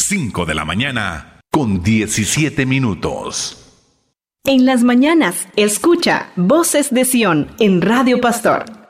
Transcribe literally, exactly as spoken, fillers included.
cinco de la mañana con diecisiete minutos. En las mañanas, escucha Voces de Sion en Radio Pastor.